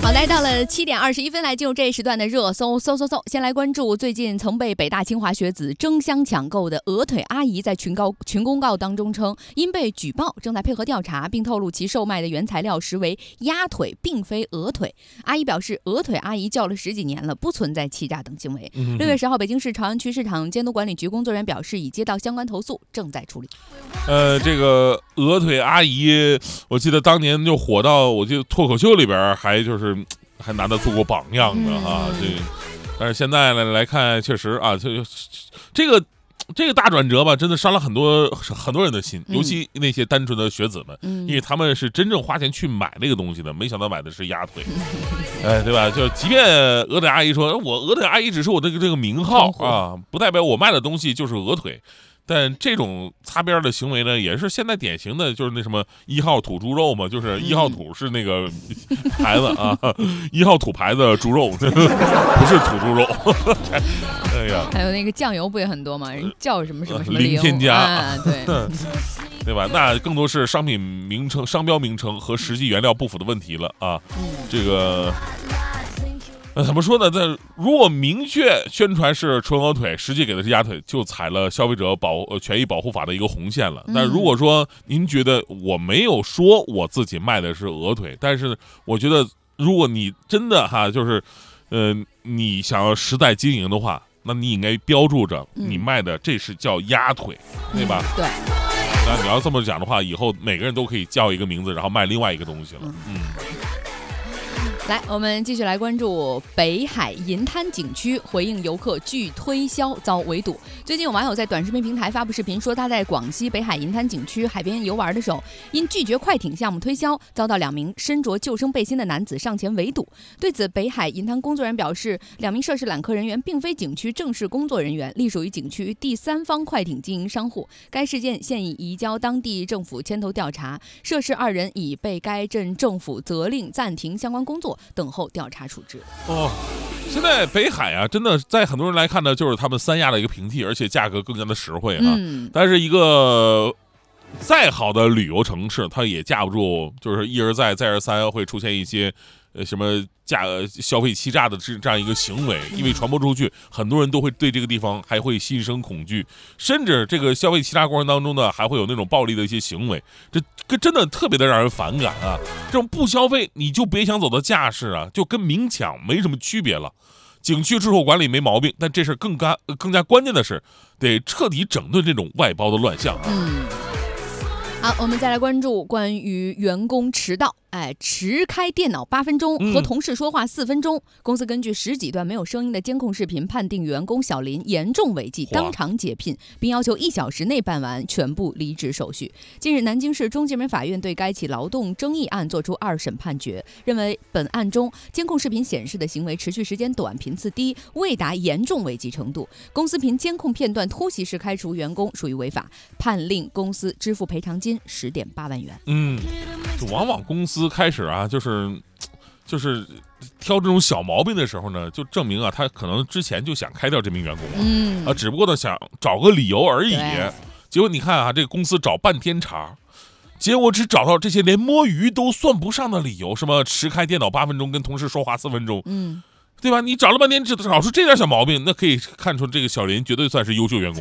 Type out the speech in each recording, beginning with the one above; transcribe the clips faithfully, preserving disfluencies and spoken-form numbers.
好，来到了七点二十一分，来进入这一时段的热搜，搜搜搜。先来关注最近曾被北大清华学子争相抢购的鹅腿阿姨，在群告群公告当中称，因被举报，正在配合调查，并透露其售卖的原材料实为鸭腿，并非鹅腿。阿姨表示，鹅腿阿姨叫了十几年了，不存在欺诈等行为。六、嗯、月十号，北京市朝阳区市场监督管理局工作人员表示，已接到相关投诉，正在处理。 呃，这个鹅腿阿姨，我记得当年就火到，我记得脱口秀里边还就是还拿得做过榜样的哈、嗯，这，但是现在呢来看，确实啊，这这个这个大转折吧，真的伤了很多很多人的心，尤其那些单纯的学子们，嗯、因为他们是真正花钱去买那个东西的，没想到买的是鸭腿，哎，对吧？就即便鹅腿阿姨说，我鹅腿阿姨只是我这个这个名号啊，不代表我卖的东西就是鹅腿。但这种擦边的行为呢，也是现在典型的，就是那什么一号土猪肉嘛，就是一号土是那个牌子啊，一号土牌子猪肉，不是土猪肉。哎呀， 还有那个酱油不也很多吗？人叫什么什么什么零添加， 啊、对， 对吧？那更多是商品名称、商标名称和实际原料不符的问题了啊。嗯、这个。那怎么说呢？在如果明确宣传是纯鹅腿，实际给的是鸭腿，就踩了消费者保呃权益保护法的一个红线了。但如果说您觉得我没有说我自己卖的是鹅腿，但是我觉得如果你真的哈，就是呃你想要实在经营的话，那你应该标注着你卖的这是叫鸭腿，嗯、对吧？ 对。 那你要这么讲的话，以后每个人都可以叫一个名字，然后卖另外一个东西了。嗯。 来，我们继续来关注北海银滩景区回应游客拒推销遭围堵。最近有网友在短视频平台发布视频，说他在广西北海银滩景区海边游玩的时候，因拒绝快艇项目推销，遭到两名身着救生背心的男子上前围堵。对此，北海银滩工作人员表示，两名涉事揽客人员并非景区正式工作人员，隶属于景区第三方快艇经营商户。该事件现已移交当地政府牵头调查，涉事二人已被该镇政府责令暂停相关工作，等候调查处置。 哦，现在北海啊，真的在很多人来看呢，就是他们三亚的一个平替，而且价格更加的实惠哈、啊。嗯、但是一个再好的旅游城市，它也架不住，就是一而再再而三会出现一些呃什么价消费欺诈的这这样一个行为，因为传播出去，很多人都会对这个地方还会心生恐惧，甚至这个消费欺诈过程当中呢，还会有那种暴力的一些行为，这这真的特别的让人反感啊！这种不消费，你就别想走到架势啊，就跟明抢没什么区别了。景区出口管理没毛病，但这事更加更加关键的是，得彻底整顿这种外包的乱象啊。 嗯好，我们再来关注关于员工迟到，哎，迟开电脑八分钟，和同事说话四分钟。嗯、公司根据十几段没有声音的监控视频，判定员工小林严重违纪，当场解聘，并要求一小时内办完全部离职手续。近日，南京市中级人民法院对该起劳动争议案作出二审判决，认为本案中监控视频显示的行为持续时间短、频次低，未达严重违纪程度。公司凭监控片段突袭式开除员工属于违法，判令公司支付赔偿金十点八万元。 嗯，就往往公司开始啊，就是就是挑这种小毛病的时候呢，就证明啊，他可能之前就想开掉这名员工了，嗯啊，只不过呢想找个理由而已。结果你看啊，这个公司找半天茬，结果只找到这些连摸鱼都算不上的理由，什么迟开电脑八分钟，跟同事说话四分钟，嗯。对吧？你找了半天，只找出这点小毛病，那可以看出这个小林绝对算是优秀员工。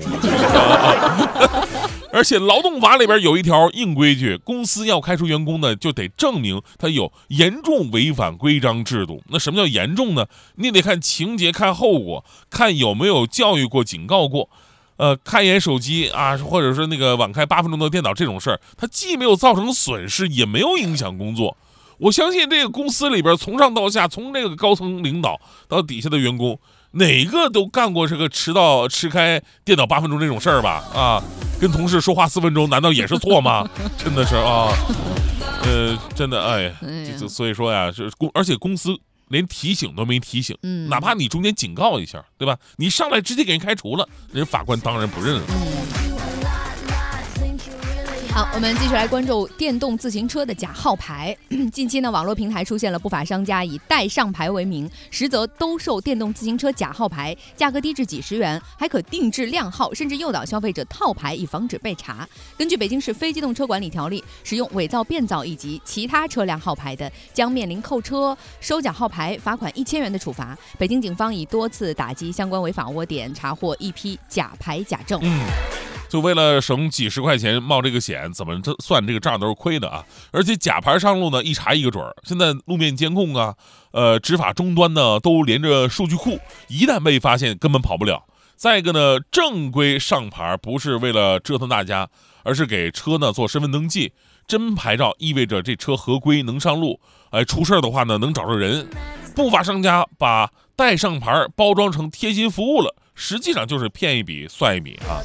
而且劳动法里边有一条硬规矩，公司要开除员工呢，就得证明他有严重违反规章制度。那什么叫严重呢？你得看情节，看后果，看有没有教育过、警告过。呃，看一眼手机啊，或者是那个晚开八分钟的电脑这种事儿，它既没有造成损失，也没有影响工作。我相信这个公司里边从上到下，从这个高层领导到底下的员工，哪个都干过这个迟到迟开电脑八分钟这种事儿吧？啊，跟同事说话四分钟，难道也是错吗？真的是啊，呃，真的哎，就所以说呀，是公，而且公司连提醒都没提醒，嗯，哪怕你中间警告一下，对吧？你上来直接给人开除了，人法官当然不认了。嗯好，我们继续来关注电动自行车的假号牌。近期呢，网络平台出现了不法商家以代上牌为名，实则兜售电动自行车假号牌，价格低至几十元，还可定制靓号，甚至诱导消费者套牌，以防止被查。根据北京市非机动车管理条例，使用伪造、变造以及其他车辆号牌的，将面临扣车、收假号牌、罚款一千元的处罚。北京警方已多次打击相关违法窝点，查获一批假牌假证。 嗯。就为了省几十块钱冒这个险，怎么算这个账都是亏的啊！而且假牌上路呢，一查一个准儿。现在路面监控啊，呃，执法终端呢都连着数据库，一旦被发现，根本跑不了。再一个呢，正规上牌不是为了折腾大家，而是给车呢做身份登记。真牌照意味着这车合规能上路，哎，出事的话呢能找着人。不法商家把带上牌包装成贴心服务了，实际上就是骗一笔算一笔啊。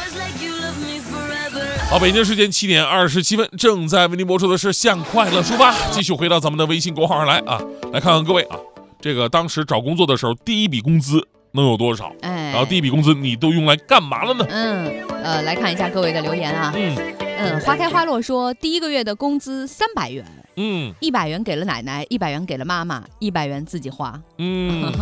好，北京时间七点二十七分，正在为您播出的是向快乐出发。继续回到咱们的微信公号上来啊，来看看各位啊，这个当时找工作的时候，第一笔工资能有多少？哎，然后第一笔工资你都用来干嘛了呢？ 嗯，呃，来看一下各位的留言啊。 嗯嗯，花开花落说，第一个月的工资三百元。 嗯， 一百元给了奶奶，一百元给了妈妈，一百元自己花。 嗯，